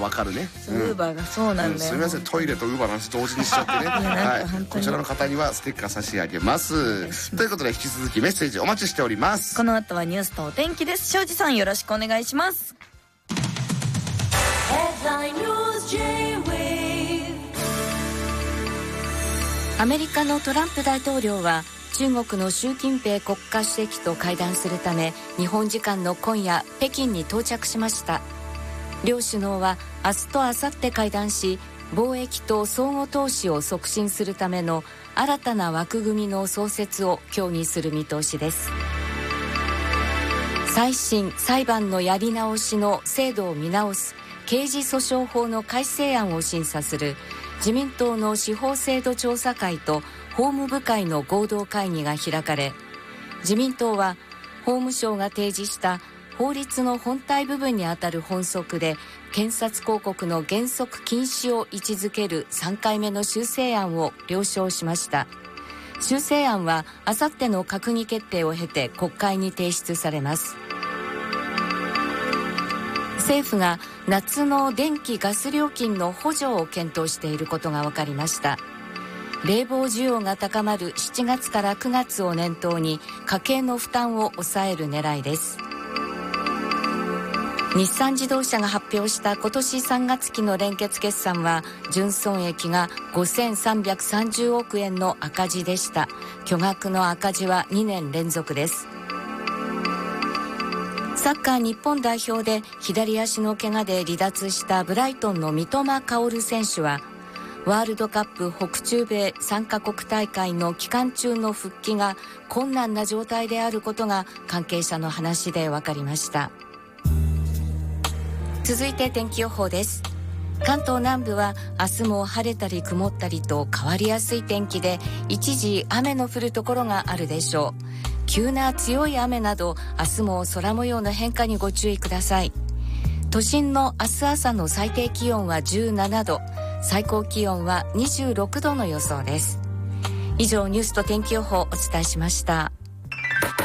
分かるね。 ウーバーがそうなんだよ、 すみません、トイレとウーバーの話同時にしちゃってねはい、こちらの方にはステッカー差し上げます。ということで引き続きメッセージお待ちしております。 この後はニュースとお天気です。庄司さんよろしくお願いします。アメリカのトランプ大統領は中国の習近平国家主席と会談するため日本時間の今夜北京に到着しました。両首脳は明日と明後日会談し、貿易と相互投資を促進するための新たな枠組みの創設を協議する見通しです。再審裁判のやり直しの制度を見直す刑事訴訟法の改正案を審査する自民党の司法制度調査会と法務部会の合同会議が開かれ、自民党は法務省が提示した法律の本体部分にあたる本則で検察広告の原則禁止を位置づける3回目の修正案を了承しました。修正案はあさっての閣議決定を経て国会に提出されます。政府が夏の電気・ガス料金の補助を検討していることが分かりました。冷房需要が高まる7月から9月を念頭に家計の負担を抑える狙いです。日産自動車が発表した今年3月期の連結決算は純損益が5330億円の赤字でした。巨額の赤字は2年連続です。サッカー日本代表で左足の怪我で離脱したブライトンの三笘薫選手はワールドカップ北中米3カ国大会の期間中の復帰が困難な状態であることが関係者の話で分かりました。続いて天気予報です。関東南部は明日も晴れたり曇ったりと変わりやすい天気で一時雨の降るところがあるでしょう。急な強い雨など明日も空模様の変化にご注意ください。都心の明日朝の最低気温は17度、最高気温は26度の予想です。以上ニュースと天気予報をお伝えしました。